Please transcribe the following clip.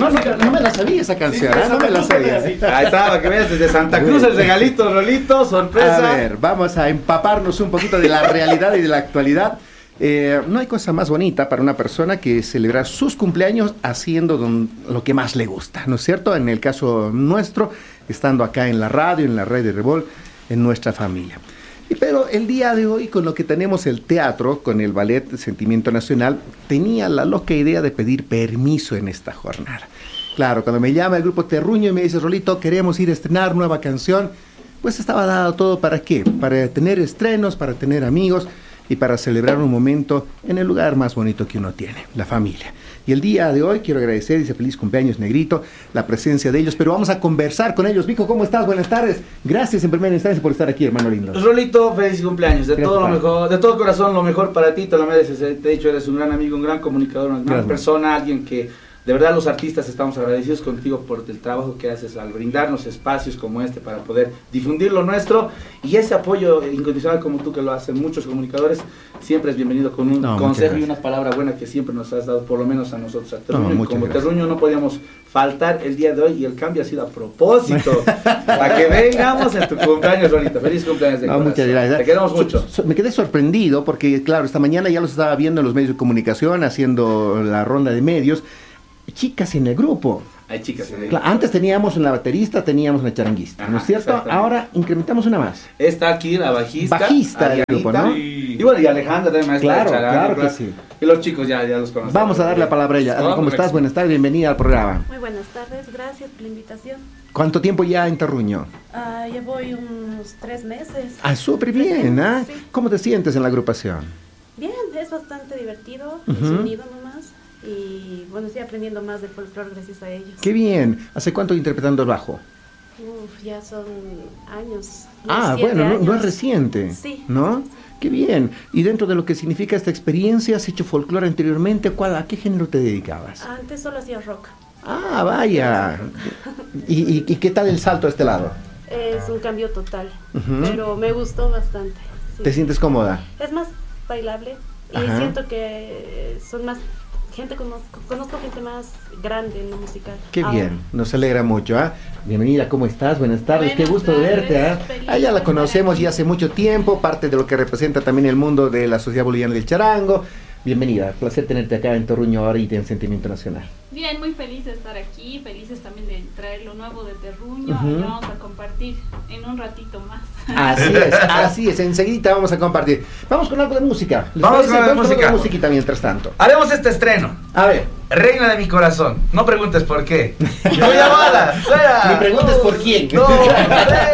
No me la sabía esa canción, sí, no me la sabía. Ahí estaba, que veas, desde Santa Cruz el regalito, Rolito, sorpresa. A ver, vamos a empaparnos un poquito de la realidad y de la actualidad. No hay cosa más bonita para una persona que celebrar sus cumpleaños haciendo lo que más le gusta, ¿no es cierto? En el caso nuestro, estando acá en la radio, en la red de Revol, en nuestra familia. Pero el día de hoy, con lo que tenemos el teatro, con el ballet Sentimiento Nacional, tenía la loca idea de pedir permiso en esta jornada. Claro, cuando me llama el grupo Terruño y me dice, Rolito, queremos ir a estrenar nueva canción, pues estaba dado todo ¿para qué? Para tener estrenos, para tener amigos y para celebrar un momento en el lugar más bonito que uno tiene, la familia. Y el día de hoy quiero agradecer, dice feliz cumpleaños Negrito, la presencia de ellos, pero vamos a conversar con ellos. Vico, ¿cómo estás? Buenas tardes. Gracias en primera instancia por estar aquí, hermano lindo. Rolito, feliz cumpleaños, de todo lo mejor, de todo corazón, lo mejor para ti, te lo mereces. Te he dicho, eres un gran amigo, un gran comunicador, una gran persona, alguien que de verdad los artistas estamos agradecidos contigo por el trabajo que haces al brindarnos espacios como este para poder difundir lo nuestro, y ese apoyo incondicional como tú que lo hacen muchos comunicadores, siempre es bienvenido con un consejo y una palabra buena que siempre nos has dado, por lo menos a nosotros, a Terruño. Como Terruño no podíamos faltar el día de hoy, y el cambio ha sido a propósito, para que vengamos en tu cumpleaños, Rolito. Feliz cumpleaños de corazón. Muchas gracias. Te queremos mucho. Me quedé sorprendido porque, claro, esta mañana ya los estaba viendo en los medios de comunicación, haciendo la ronda de medios. Chicas en el grupo. Hay chicas en el grupo. Antes teníamos una baterista, teníamos una charanguista, ¿no es cierto? Ahora incrementamos una más. Está aquí la bajista. Bajista del grupo, ¿no? Y bueno, y Alejandra también, maestra de charango. Claro que sí. Y los chicos ya los conocen. Vamos a darle la palabra a ella. ¿Cómo estás? Buenas tardes, bienvenida al programa. Muy buenas tardes, gracias por la invitación. ¿Cuánto tiempo ya en Terruño? Ya voy unos 3 meses. Súper bien, ¿ah? Sí. ¿Cómo te sientes en la agrupación? Bien, es bastante divertido, es unido nomás. Y bueno, estoy aprendiendo más del folclore gracias a ellos. Qué bien. ¿Hace cuánto interpretando el bajo? Ya son años. Bueno, no es reciente. Sí. ¿No? Qué bien. Y dentro de lo que significa esta experiencia, ¿has hecho folclore anteriormente? ¿A qué género te dedicabas? Antes solo hacía rock. Vaya. ¿Y qué tal el salto a este lado? Es un cambio total, pero me gustó bastante. Sí. ¿Te sientes cómoda? Es más bailable y siento que son más... conozco gente más grande en lo musical. Qué bien, nos alegra mucho. Bienvenida, ¿cómo estás? Buenas tardes, qué gusto de verte. Ya la conocemos ya hace mucho tiempo, parte de lo que representa también el mundo de la Sociedad Boliviana del Charango. Bienvenida, placer tenerte acá en Terruño ahorita en Sentimiento Nacional. Bien, muy feliz de estar aquí, felices también de traer lo nuevo de Terruño, y vamos a compartir en un ratito más. Así es, enseguida vamos a compartir. Vamos con algo de música. Vamos con algo de música. Musiquita mientras tanto. Haremos este estreno. A ver. Reina de mi corazón. No preguntes por qué. Yo ya bala. Ni preguntes por quién. No,